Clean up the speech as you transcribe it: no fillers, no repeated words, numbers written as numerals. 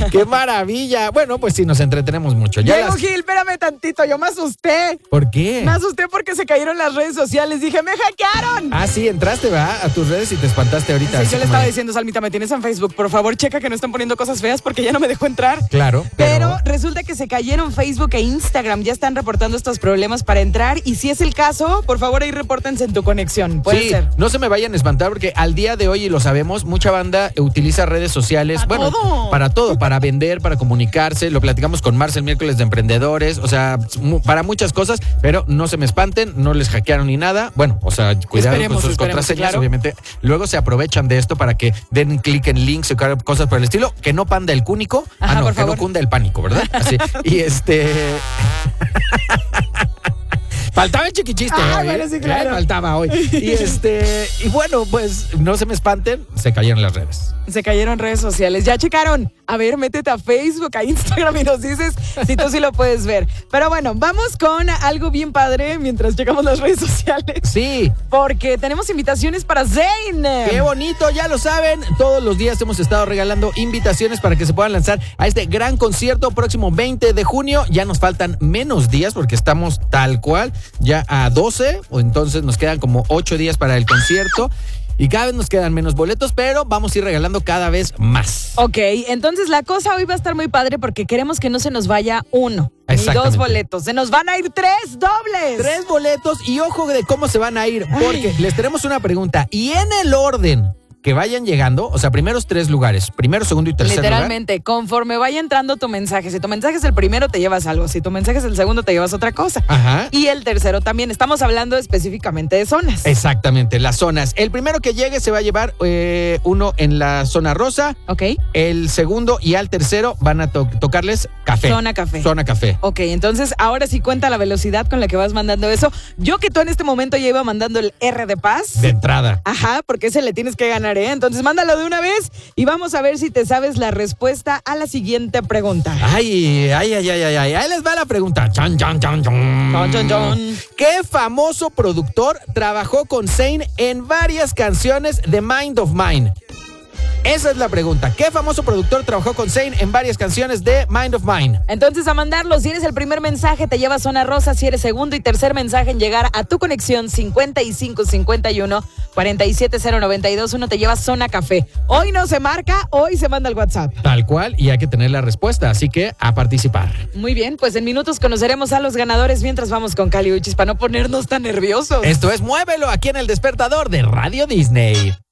¡Qué maravilla! Bueno, pues sí, nos entretenemos mucho. Diego Gil, espérame tantito, yo me asusté. ¿Por qué? Me asusté porque se cayeron las redes sociales. Dije, ¡me hackearon! Ah, sí, entraste, ¿va? A tus redes y te espantaste ahorita. Sí, yo le estaba diciendo, Salmita, me tienes en Facebook. Por favor, checa que no están poniendo cosas feas porque ya no me dejó entrar. Claro. Pero resulta que se cayeron Facebook e Instagram. Ya están reportando estos problemas para entrar. Y si es el caso, por favor, ahí repórtense en tu conexión. Puede ser. No se me vayan a espantar porque al día de hoy, y lo sabemos, mucha banda utiliza redes sociales. Para todo, para vender, para comunicarse. Lo platicamos con Marcel miércoles de emprendedores. O sea, para muchas cosas, pero no se me espanten, no les hackearon ni nada. Bueno, o sea, cuidado con sus contraseñas, claro. Obviamente. Luego se aprovechan de esto para que den clic en links o cosas por el estilo. Que no panda el cúnico. Ajá, que no cunda el pánico, ¿verdad? Así. Y faltaba el chiquichiste hoy. Bueno, sí, claro. Faltaba hoy. Y bueno, pues no se me espanten, se cayeron las redes. Se cayeron redes sociales. ¿Ya checaron? A ver, métete a Facebook, a Instagram y nos dices si tú sí lo puedes ver. Pero bueno, vamos con algo bien padre mientras checamos las redes sociales. Sí. Porque tenemos invitaciones para Zayn. ¡Qué bonito! Ya lo saben, todos los días hemos estado regalando invitaciones para que se puedan lanzar a este gran concierto próximo 20 de junio. Ya nos faltan menos días porque estamos tal cual ya a 12, o entonces nos quedan como 8 días para el concierto. Y cada vez nos quedan menos boletos, pero vamos a ir regalando cada vez más. Ok, entonces la cosa hoy va a estar muy padre porque queremos que no se nos vaya uno ni 2 boletos. Se nos van a ir 3 dobles. 3 boletos y ojo de cómo se van a ir, porque les tenemos una pregunta. Y en el orden que vayan llegando, o sea, primeros 3 lugares, primero, segundo y tercer Literalmente, lugar. conforme vaya entrando tu mensaje. Si tu mensaje es el primero, te llevas algo. Si tu mensaje es el segundo, te llevas otra cosa. Ajá. Y el tercero también. Estamos hablando específicamente de zonas. Exactamente, las zonas. El primero que llegue se va a llevar uno en la zona rosa. Ok. El segundo y al tercero van a tocarles café. Zona café. Zona café. Ok, entonces ahora sí cuenta la velocidad con la que vas mandando eso. Yo que tú en este momento ya iba mandando el R de paz. De entrada. Ajá, porque ese le tienes que ganar, ¿eh? Entonces mándalo de una vez y vamos a ver si te sabes la respuesta a la siguiente pregunta. Ay. Ahí les va la pregunta. Chan. ¿Qué famoso productor trabajó con Zayn en varias canciones de Mind of Mine? Esa es la pregunta. ¿Qué famoso productor trabajó con Zayn en varias canciones de Mind of Mine? Entonces a mandarlo. Si eres el primer mensaje te llevas zona rosa. Si eres segundo y tercer mensaje en llegar a tu conexión 5551 47092 te llevas zona café. Hoy no se marca, hoy se manda el WhatsApp. Tal cual, y hay que tener la respuesta, así que a participar. Muy bien, pues en minutos conoceremos a los ganadores mientras vamos con Cali Uchis para no ponernos tan nerviosos. Esto es Muévelo aquí en El Despertador de Radio Disney.